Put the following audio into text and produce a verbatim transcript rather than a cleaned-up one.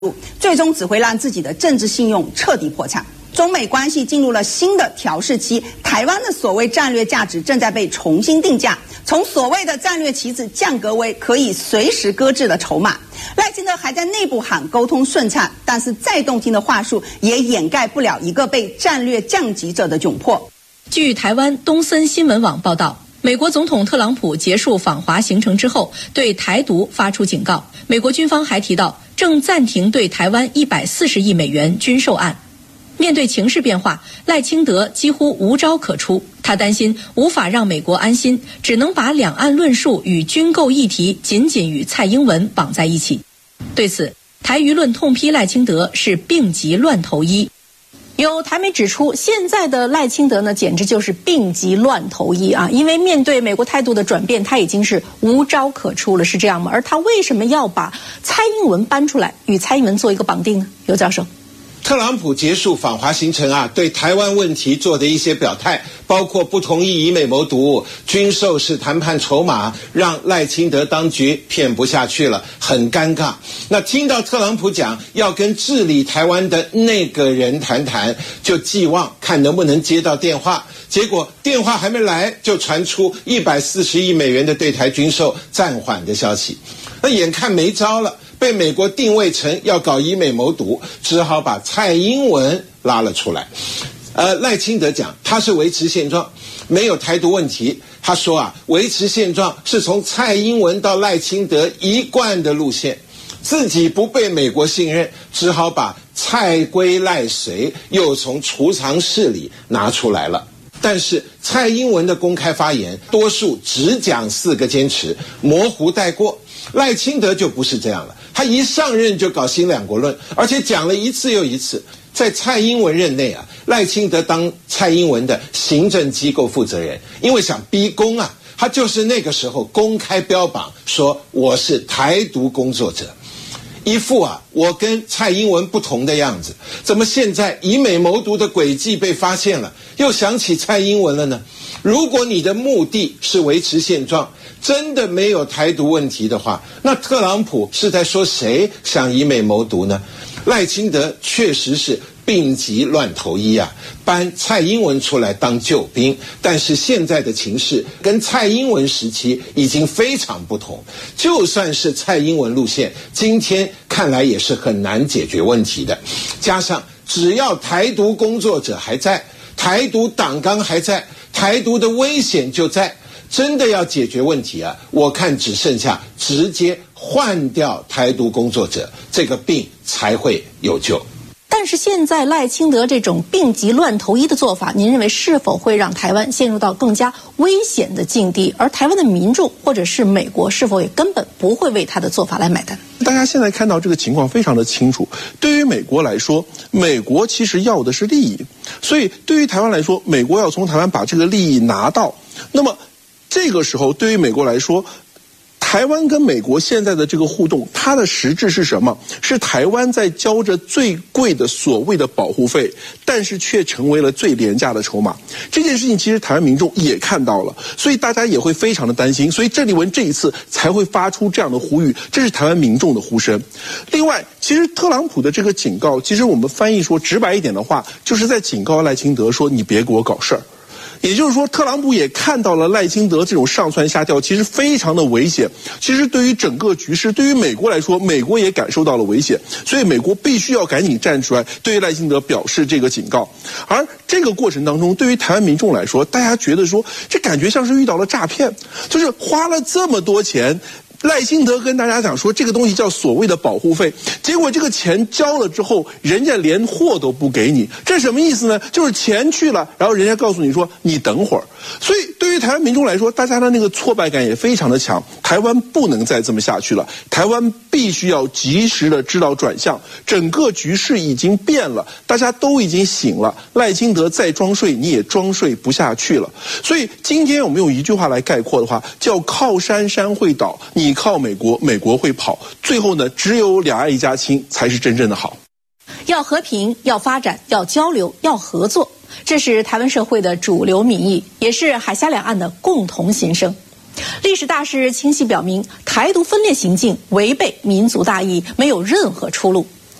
最终只会让自己的政治信用彻底破产。中美关系进入了新的调试期，台湾的所谓战略价值正在被重新定价，从所谓的战略棋子降格为可以随时搁置的筹码。赖清德还在内部喊沟通顺畅，但是再动听的话术也掩盖不了一个被战略降级者的窘迫。 据台湾东森新闻网报道，美国总统特朗普结束访华行程之后，对台独发出警告。美国军方还提到，正暂停对台湾一百四十亿美元军售案。面对情势变化，赖清德几乎无招可出。他担心无法让美国安心，只能把两岸论述与军购议题紧紧与蔡英文绑在一起。对此，台舆论痛批赖清德是病急乱投医。有台媒指出，现在的赖清德呢，简直就是病急乱投医啊！因为面对美国态度的转变，他已经是无招可出了，是这样吗？而他为什么要把蔡英文搬出来，与蔡英文做一个绑定呢？尤教授。 特朗普结束访华行程啊，对台湾问题做的一些表态，包括不同意以美谋独，军售是谈判筹码，让赖清德当局骗不下去了，很尴尬。那听到特朗普讲要跟治理台湾的那个人谈谈，就寄望看能不能接到电话。结果电话还没来，就传出一百四十亿美元的对台军售暂缓的消息。那眼看没招了，被美国定位成要搞以美谋独，只好把蔡英文拉了出来。呃，赖清德讲他是维持现状，没有台独问题。他说啊，维持现状是从蔡英文到赖清德一贯的路线，自己不被美国信任，只好把蔡归赖随又从储藏室里拿出来了。但是蔡英文的公开发言，多数只讲四个坚持，模糊带过。赖清德就不是这样了，他一上任就搞新两国论，而且讲了一次又一次。在蔡英文任内啊，赖清德当蔡英文的行政机构负责人，因为想逼宫啊，他就是那个时候公开标榜说我是台独工作者，一副啊我跟蔡英文不同的样子。怎么现在以美谋独的诡计被发现了，又想起蔡英文了呢？如果你的目的是维持现状，真的没有台独问题的话，那特朗普是在说谁想以美谋独呢？赖清德确实是病急乱投医啊，搬蔡英文出来当救兵。但是现在的情势跟蔡英文时期已经非常不同，就算是蔡英文路线，今天看来也是很难解决问题的。加上只要台独工作者还在，台独党纲还在，台独的危险就在。真的要解决问题啊，我看只剩下直接换掉台独工作者，这个病才会有救。 但是现在赖清德这种病急乱投医的做法，您认为是否会让台湾陷入到更加危险的境地？而台湾的民众或者是美国是否也根本不会为他的做法来买单？ 大家现在看到这个情况非常的清楚。对于美国来说，美国其实要的是利益，所以对于台湾来说，美国要从台湾把这个利益拿到，那么这个时候对于美国来说，台湾跟美国现在的这个互动，它的实质是什么？是台湾在交着最贵的所谓的保护费，但是却成为了最廉价的筹码。这件事情其实台湾民众也看到了，所以大家也会非常的担心，所以郑丽文这一次才会发出这样的呼吁，这是台湾民众的呼声。另外，其实特朗普的这个警告，其实我们翻译说直白一点的话，就是在警告赖清德说，你别给我搞事儿。也就是说，特朗普也看到了赖清德这种上蹿下跳，其实非常的危险。其实对于整个局势，对于美国来说，美国也感受到了危险，所以美国必须要赶紧站出来，对于赖清德表示这个警告。而这个过程当中，对于台湾民众来说，大家觉得说，这感觉像是遇到了诈骗，就是花了这么多钱。赖清德跟大家讲说，这个东西叫所谓的保护费，结果这个钱交了之后，人家连货都不给你，这什么意思呢？就是钱去了，然后人家告诉你说你等会儿。所以对于台湾民众来说，大家的那个挫败感也非常的强。台湾不能再这么下去了，台湾必须要及时的知道转向，整个局势已经变了，大家都已经醒了。赖清德再装睡，你也装睡不下去了。所以今天我们用一句话来概括的话，叫靠山山会倒，你靠美国，美国会跑。最后呢，只有两岸一家亲才是真正的好。 要和平，要发展，要交流，要合作，这是台湾社会的主流民意，也是海峡两岸的共同心声。历史大势清晰表明，台独分裂行径违背民族大义，没有任何出路。